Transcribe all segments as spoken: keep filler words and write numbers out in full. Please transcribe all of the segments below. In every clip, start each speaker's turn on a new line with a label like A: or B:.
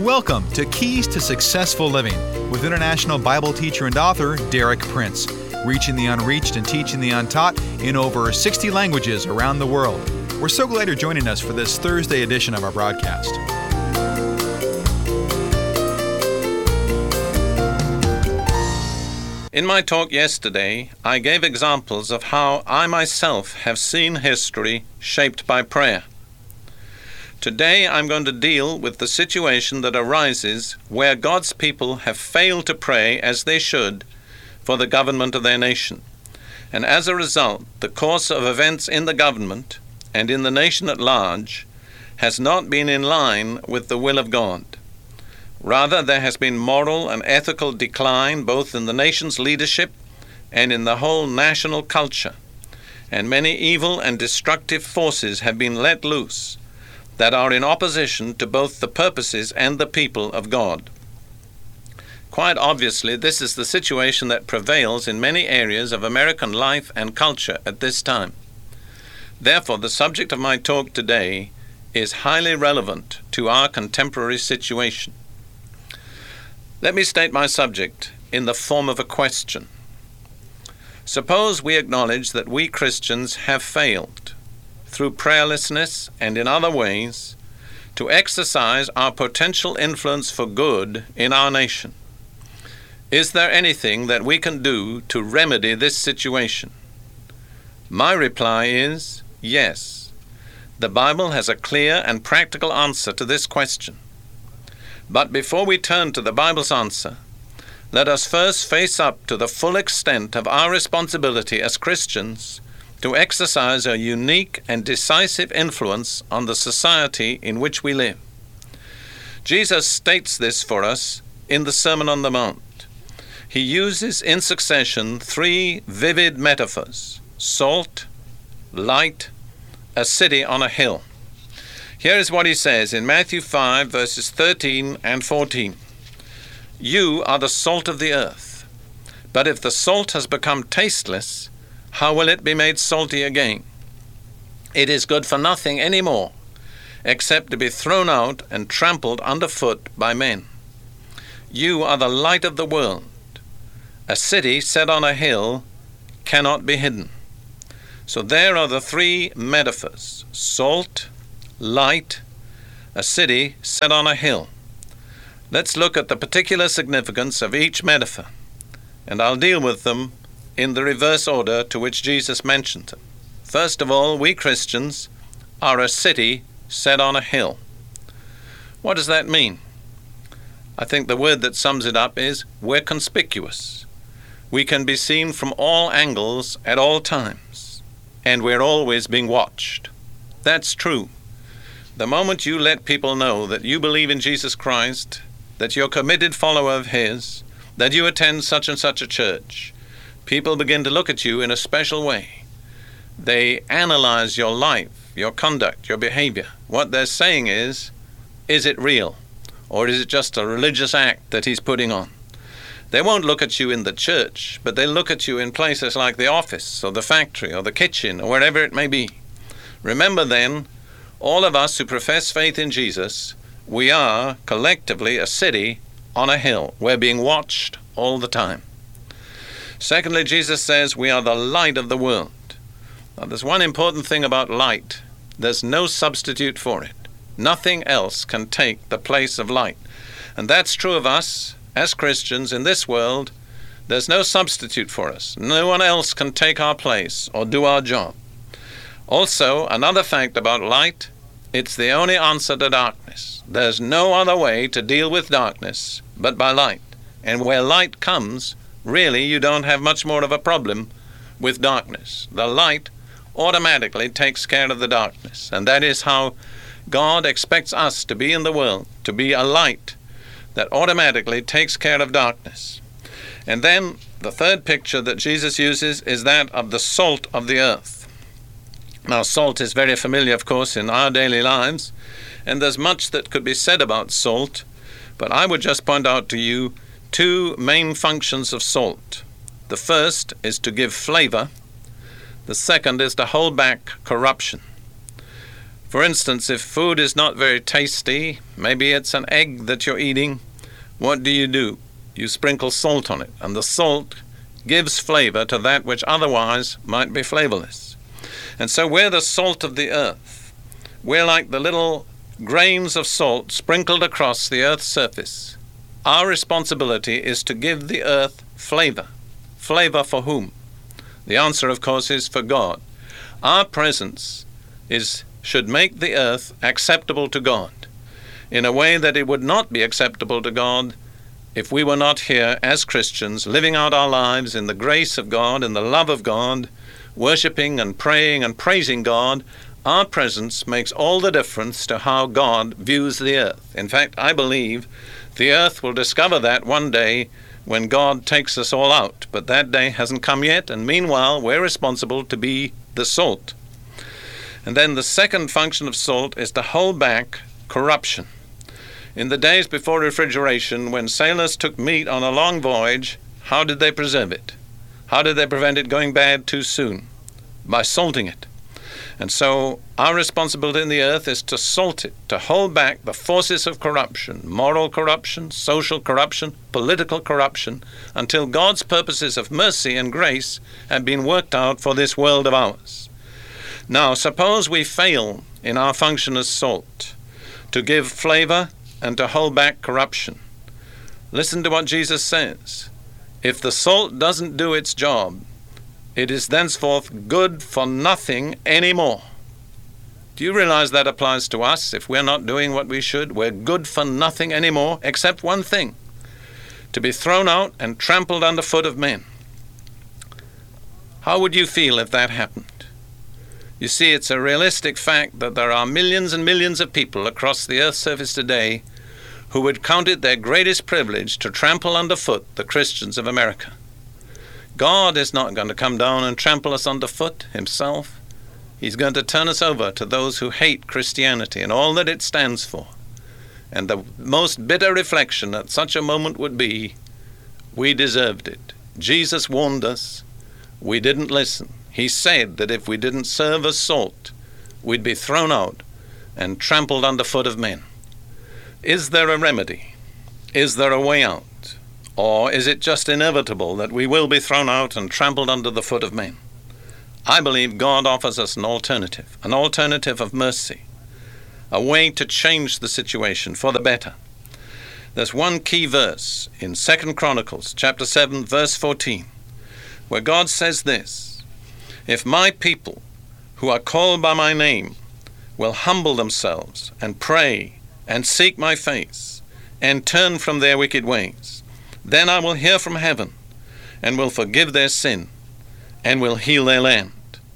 A: Welcome to Keys to Successful Living with international Bible teacher and author Derek Prince, reaching the unreached and teaching the untaught in over sixty languages around the world. We're so glad you're joining us for this Thursday edition of our broadcast.
B: In my talk yesterday, I gave examples of how I myself have seen history shaped by prayer. Today I'm going to deal with the situation that arises where God's people have failed to pray as they should for the government of their nation. And as a result, the course of events in the government and in the nation at large has not been in line with the will of God. Rather, there has been moral and ethical decline both in the nation's leadership and in the whole national culture, and many evil and destructive forces have been let loose that are in opposition to both the purposes and the people of God. Quite obviously, this is the situation that prevails in many areas of American life and culture at this time. Therefore, the subject of my talk today is highly relevant to our contemporary situation. Let me state my subject in the form of a question. Suppose we acknowledge that we Christians have failed, through prayerlessness and in other ways, to exercise our potential influence for good in our nation. Is there anything that we can do to remedy this situation? My reply is yes. The Bible has a clear and practical answer to this question. But before we turn to the Bible's answer, let us first face up to the full extent of our responsibility as Christians to exercise a unique and decisive influence on the society in which we live. Jesus states this for us in the Sermon on the Mount. He uses in succession three vivid metaphors: salt, light, a city on a hill. Here is what he says in Matthew five, verses thirteen and fourteen. You are the salt of the earth, but if the salt has become tasteless, how will it be made salty again? It is good for nothing any more, except to be thrown out and trampled underfoot by men. You are the light of the world. A city set on a hill cannot be hidden. So there are the three metaphors: salt, light, a city set on a hill. Let's look at the particular significance of each metaphor, and I'll deal with them in the reverse order to which Jesus mentioned them. First of all, we Christians are a city set on a hill. What does that mean? I think the word that sums it up is we're conspicuous. We can be seen from all angles at all times, and we're always being watched. That's true. The moment you let people know that you believe in Jesus Christ, that you're a committed follower of His, that you attend such and such a church, people begin to look at you in a special way. They analyze your life, your conduct, your behavior. What they're saying is, is it real? Or is it just a religious act that he's putting on? They won't look at you in the church, but they look at you in places like the office or the factory or the kitchen or wherever it may be. Remember then, all of us who profess faith in Jesus, we are collectively a city on a hill. We're being watched all the time. Secondly, Jesus says we are the light of the world. Now, there's one important thing about light. There's no substitute for it. Nothing else can take the place of light. And that's true of us as Christians in this world. There's no substitute for us. No one else can take our place or do our job. Also, another fact about light, it's the only answer to darkness. There's no other way to deal with darkness but by light. And where light comes, really you don't have much more of a problem with darkness. The light automatically takes care of the darkness. And that is how God expects us to be in the world, to be a light that automatically takes care of darkness. And then the third picture that Jesus uses is that of the salt of the earth. Now, salt is very familiar, of course, in our daily lives, and there's much that could be said about salt, but I would just point out to you two main functions of salt. The first is to give flavor. The second is to hold back corruption. For instance, if food is not very tasty, maybe it's an egg that you're eating, what do you do? You sprinkle salt on it, and the salt gives flavor to that which otherwise might be flavorless. And so we're the salt of the earth. We're like the little grains of salt sprinkled across the earth's surface. Our responsibility is to give the earth flavor. Flavor for whom? The answer, of course, is for God. Our presence is should make the earth acceptable to God in a way that it would not be acceptable to God if we were not here as Christians, living out our lives in the grace of God, in the love of God, worshiping and praying and praising God. Our presence makes all the difference to how God views the earth. In fact, I believe the earth will discover that one day when God takes us all out. But that day hasn't come yet, and meanwhile, we're responsible to be the salt. And then the second function of salt is to hold back corruption. In the days before refrigeration, when sailors took meat on a long voyage, how did they preserve it? How did they prevent it going bad too soon? By salting it. And so our responsibility in the earth is to salt it, to hold back the forces of corruption, moral corruption, social corruption, political corruption, until God's purposes of mercy and grace have been worked out for this world of ours. Now, suppose we fail in our function as salt, to give flavor and to hold back corruption. Listen to what Jesus says. If the salt doesn't do its job, it is thenceforth good for nothing anymore. Do you realize that applies to us? If we're not doing what we should, we're good for nothing anymore, except one thing: to be thrown out and trampled underfoot of men. How would you feel if that happened? You see, it's a realistic fact that there are millions and millions of people across the earth's surface today who would count it their greatest privilege to trample underfoot the Christians of America. God is not going to come down and trample us underfoot himself. He's going to turn us over to those who hate Christianity and all that it stands for. And the most bitter reflection at such a moment would be, we deserved it. Jesus warned us. We didn't listen. He said that if we didn't serve as salt, we'd be thrown out and trampled underfoot of men. Is there a remedy? Is there a way out? Or is it just inevitable that we will be thrown out and trampled under the foot of men? I believe God offers us an alternative, an alternative of mercy, a way to change the situation for the better. There's one key verse in Second Chronicles chapter seven, verse fourteen, where God says this: if my people who are called by my name will humble themselves and pray and seek my face and turn from their wicked ways, then I will hear from heaven and will forgive their sin and will heal their land.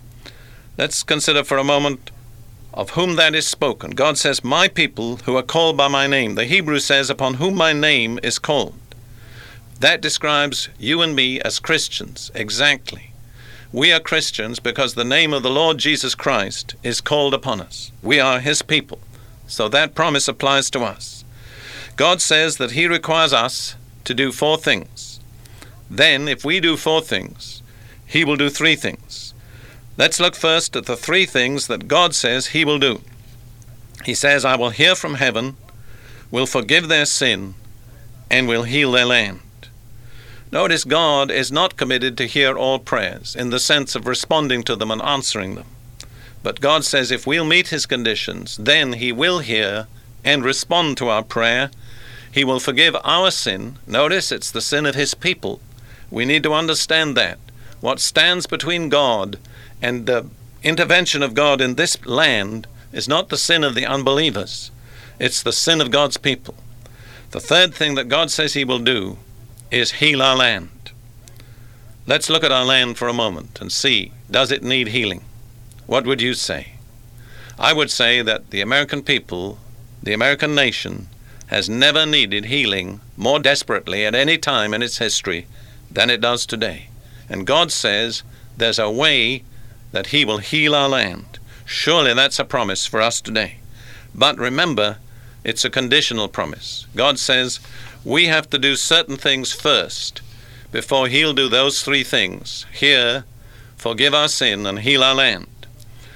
B: Let's consider for a moment of whom that is spoken. God says, my people who are called by my name. The Hebrew says, upon whom my name is called. That describes you and me as Christians, exactly. We are Christians because the name of the Lord Jesus Christ is called upon us. We are his people. So that promise applies to us. God says that he requires us to do four things. Then, if we do four things, he will do three things. Let's look first at the three things that God says he will do. He says, I will hear from heaven, will forgive their sin, and will heal their land. Notice God is not committed to hear all prayers in the sense of responding to them and answering them. But God says if we'll meet his conditions, then he will hear and respond to our prayer. He will forgive our sin. Notice it's the sin of his people. We need to understand that. What stands between God and the intervention of God in this land is not the sin of the unbelievers. It's the sin of God's people. The third thing that God says he will do is heal our land. Let's look at our land for a moment and see, does it need healing? What would you say? I would say that the American people, the American nation, has never needed healing more desperately at any time in its history than it does today. And God says there's a way that he will heal our land. Surely that's a promise for us today. But remember, it's a conditional promise. God says we have to do certain things first before he'll do those three things: hear, forgive our sin, and heal our land.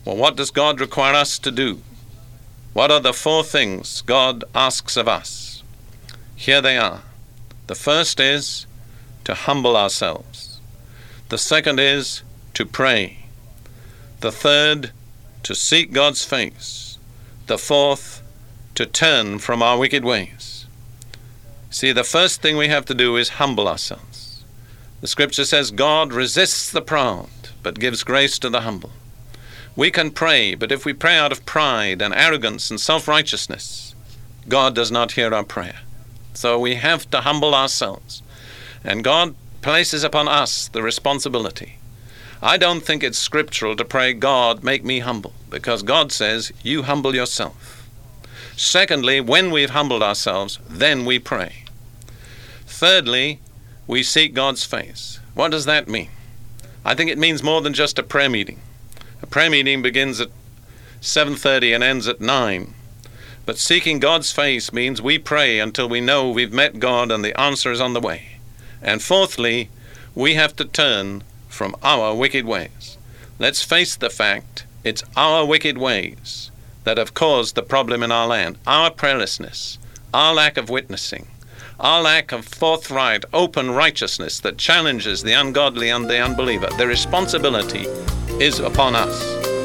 B: Well, what does God require us to do? What are the four things God asks of us? Here they are. The first is to humble ourselves. The second is to pray. The third, to seek God's face. The fourth, to turn from our wicked ways. See, the first thing we have to do is humble ourselves. The scripture says God resists the proud, but gives grace to the humble. We can pray, but if we pray out of pride and arrogance and self-righteousness, God does not hear our prayer. So we have to humble ourselves. And God places upon us the responsibility. I don't think it's scriptural to pray, God, make me humble, because God says, you humble yourself. Secondly, when we've humbled ourselves, then we pray. Thirdly, we seek God's face. What does that mean? I think it means more than just a prayer meeting. A prayer meeting begins at seven thirty and ends at nine. But seeking God's face means we pray until we know we've met God and the answer is on the way. And fourthly, we have to turn from our wicked ways. Let's face the fact, it's our wicked ways that have caused the problem in our land. Our prayerlessness, our lack of witnessing, our lack of forthright, open righteousness that challenges the ungodly and the unbeliever. The responsibility is upon us.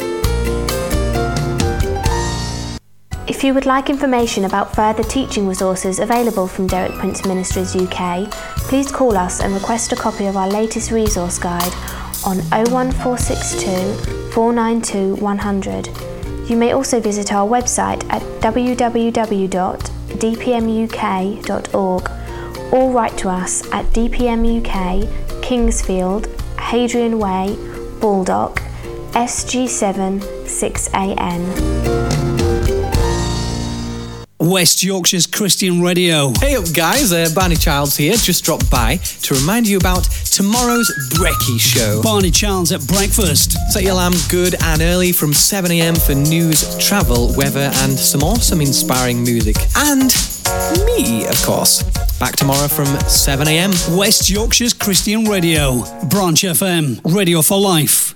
C: If you would like information about further teaching resources available from Derek Prince Ministries U K, please call us and request a copy of our latest resource guide on oh one four six two, four nine two, one hundred. You may also visit our website at w w w dot d p m u k dot org or write to us at D P M U K, Kingsfield, Hadrian Way, Baldock, S G seven six A N.
D: West Yorkshire's Christian Radio.
E: Hey up guys, uh, Barney Childs here, just dropped by to remind you about tomorrow's Brekkie Show.
D: Barney Childs at breakfast.
E: Set your alarm good and early from seven a m for news, travel, weather and some awesome inspiring music. And me, of course. Back tomorrow from seven a m.
D: West Yorkshire's Christian Radio. Branch F M. Radio for Life.